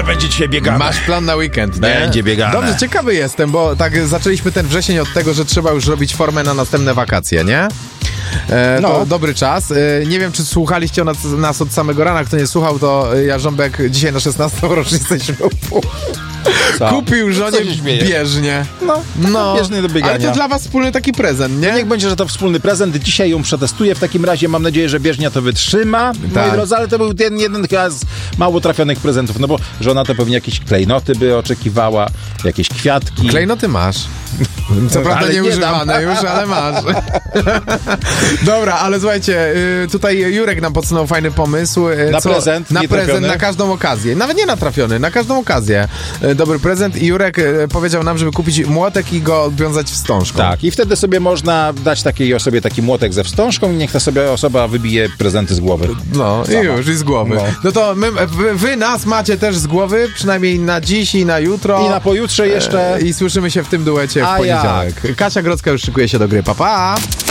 ale będzie dzisiaj biegane. Masz plan na weekend, nie? Będzie biegane. Dobrze, ciekawy jestem, bo tak zaczęliśmy ten wrzesień od tego, że trzeba już robić formę na następne wakacje, nie? To dobry czas. Nie wiem, czy słuchaliście nas od samego rana. Kto nie słuchał, to Jarząbek dzisiaj na 16. rocznicę ślubu kupił żonie bieżnię. No, bieżnie do biegania. Ale to dla was wspólny taki prezent, nie? No niech będzie, że to wspólny prezent. Dzisiaj ją przetestuję. W takim razie mam nadzieję, że bieżnia to wytrzyma. Tak. Moi drodzy, ale to był ten jeden z mało trafionych prezentów, no bo żona to pewnie jakieś klejnoty by oczekiwała, jakieś kwiatki. Klejnoty masz. Co prawda nieużywane już, ale masz. Dobra, ale słuchajcie, tutaj Jurek nam podsunął fajny pomysł. Na prezent, na prezent, na każdą okazję. Nawet nie natrafiony, na każdą okazję. Dobry prezent i Jurek powiedział nam, żeby kupić młotek i go obwiązać wstążką. Tak, i wtedy sobie można dać takiej osobie taki młotek ze wstążką i niech ta sobie osoba wybije prezenty z głowy. No i już, i z głowy. No to wy nas macie też z głowy, przynajmniej na dziś i na jutro. I na pojutrze jeszcze. I słyszymy się w tym duecie w poniedziałek. Kasia Grodzka już szykuje się do gry. Pa, pa!